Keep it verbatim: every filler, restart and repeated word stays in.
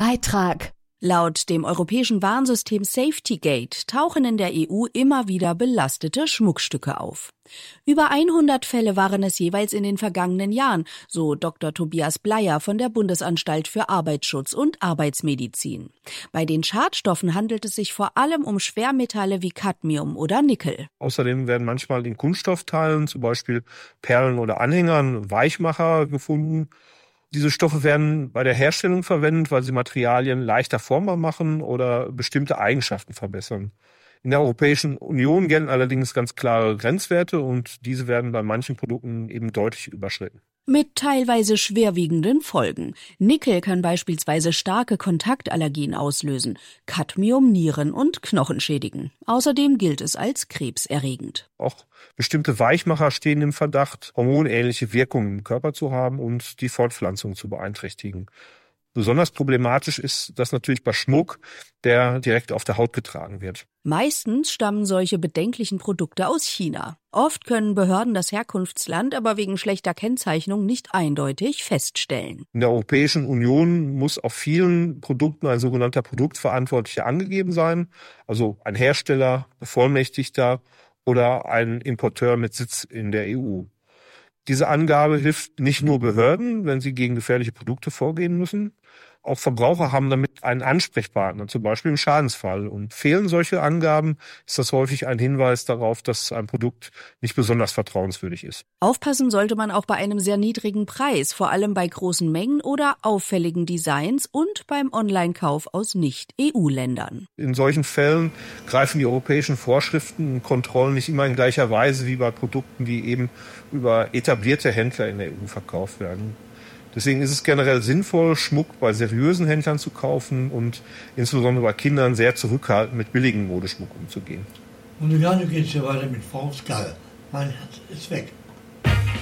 Beitrag. Laut dem europäischen Warnsystem Safetygate tauchen in der E U immer wieder belastete Schmuckstücke auf. Über hundert Fälle waren es jeweils in den vergangenen Jahren, so Doktor Tobias Bleier von der Bundesanstalt für Arbeitsschutz und Arbeitsmedizin. Bei den Schadstoffen handelt es sich vor allem um Schwermetalle wie Cadmium oder Nickel. Außerdem werden manchmal in Kunststoffteilen, zum Beispiel Perlen oder Anhängern, Weichmacher gefunden. Diese Stoffe werden bei der Herstellung verwendet, weil sie Materialien leichter formbar machen oder bestimmte Eigenschaften verbessern. In der Europäischen Union gelten allerdings ganz klare Grenzwerte und diese werden bei manchen Produkten eben deutlich überschritten. Mit teilweise schwerwiegenden Folgen. Nickel kann beispielsweise starke Kontaktallergien auslösen, Cadmium Nieren- und Knochen schädigen. Außerdem gilt es als krebserregend. Auch bestimmte Weichmacher stehen im Verdacht, hormonähnliche Wirkungen im Körper zu haben und die Fortpflanzung zu beeinträchtigen. Besonders problematisch ist das natürlich bei Schmuck, der direkt auf der Haut getragen wird. Meistens stammen solche bedenklichen Produkte aus China. Oft können Behörden das Herkunftsland aber wegen schlechter Kennzeichnung nicht eindeutig feststellen. In der Europäischen Union muss auf vielen Produkten ein sogenannter Produktverantwortlicher angegeben sein, also ein Hersteller, Bevollmächtigter oder ein Importeur mit Sitz in der E U. Diese Angabe hilft nicht nur Behörden, wenn sie gegen gefährliche Produkte vorgehen müssen. Auch Verbraucher haben damit einen Ansprechpartner, zum Beispiel im Schadensfall. Und fehlen solche Angaben, ist das häufig ein Hinweis darauf, dass ein Produkt nicht besonders vertrauenswürdig ist. Aufpassen sollte man auch bei einem sehr niedrigen Preis, vor allem bei großen Mengen oder auffälligen Designs und beim Online-Kauf aus Nicht-E U-Ländern. In solchen Fällen greifen die europäischen Vorschriften und Kontrollen nicht immer in gleicher Weise wie bei Produkten, die eben über etablierte Händler in der E U verkauft werden. Deswegen ist es generell sinnvoll, Schmuck bei seriösen Händlern zu kaufen und insbesondere bei Kindern sehr zurückhaltend mit billigem Modeschmuck umzugehen. Und dann geht es ja weiter mit Frau Skall. Mein Herz ist weg.